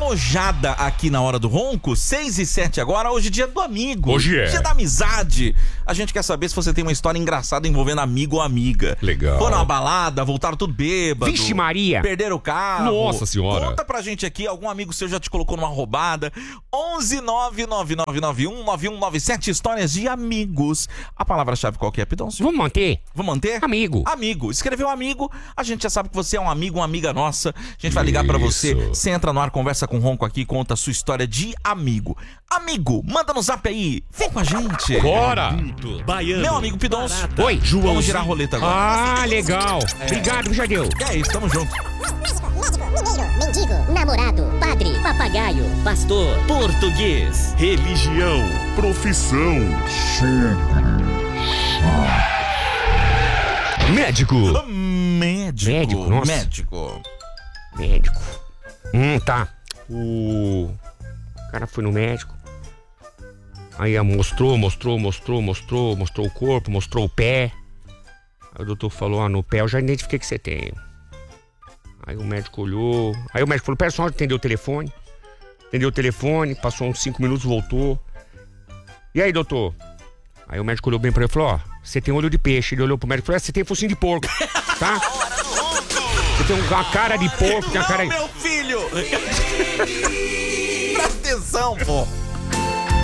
arrojada aqui na Hora do Ronco, 6h07 agora, hoje é dia do amigo. Hoje é. Dia da amizade. A gente quer saber se você tem uma história engraçada envolvendo amigo ou amiga. Legal. Foram numa balada, voltaram tudo bêbado. Vixe Maria. Perderam o carro. Nossa senhora. Conta pra gente aqui, algum amigo seu já te colocou numa roubada. 11999919197, histórias de amigos. A palavra-chave qual que é, Pidoncio? Vamos manter? Vamos manter? Amigo. Amigo. Escreveu amigo, a gente já sabe que você é um amigo, uma amiga nossa. A gente vai ligar pra você. Você entra no ar, conversa com o Ronco aqui, conta a sua história de amigo. Amigo, manda no zap aí. Vem com a gente. Bora! Baiano. Meu amigo Pidoncio. Oi. Vamos girar a roleta agora. Ah, legal. Obrigado, Jardel. É isso, tamo junto. Médico, mineiro, mendigo, namorado, padre, papagaio, pastor, Português. Religião. Profissão. Médico. Médico. nossa. Médico. Médico. Tá. O cara foi no médico. Aí mostrou o corpo, mostrou o pé. Aí o doutor falou, no pé eu já identifiquei que você tem. Aí o médico olhou. Aí o médico falou, pera só, atendeu o telefone. Passou uns 5 minutos, voltou. E aí, doutor? Aí o médico olhou bem pra ele e falou, você tem olho de peixe. Ele olhou pro médico e falou, você tem focinho de porco, tá? Você tem uma cara de porco, tem uma cara... Não, meu filho! Presta atenção, pô.